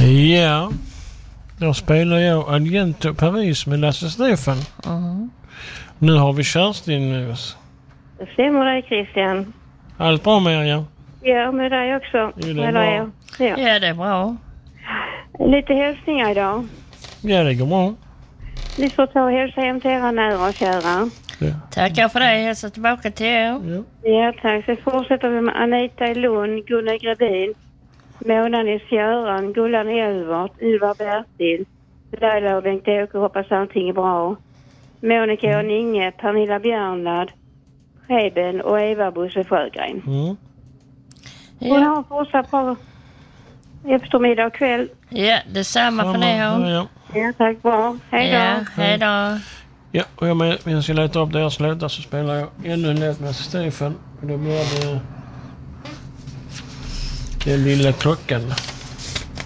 Ja, då spelar jag Argento Paris med Lasse Stefan. Nu har vi Kerstin med oss. Det stämmer dig, Christian. Allt bra med er, ja? Ja, med dig också. Jo, det är bra. Ja, det är bra. Lite hälsningar idag. Ja, det går bra. Ni får ta och hälsa hem till era nära och kära. Ja. Tackar för det. Hälsa tillbaka till er. Ja, tack. Så fortsätter vi med Anita i Lund, Gunnar Gradin, Mona Nils-Göran, Gullan Elvart, Ylva Bertil, Laila och Bengt-Åke, hoppas allting är bra. Monica och Ninge, Pernilla Bjärnlad, Preben och Eva Bosse Sjögren. Och ha en fortsatt bra eftermiddag och kväll. Ja, detsamma för ni har. Ja, tack. Bra. Hej då. Ja, hej då. Ja, och jag ska leta upp deras låtar så spelar jag ännu en låt med Stefan. Och då blir det Den lilla klockan.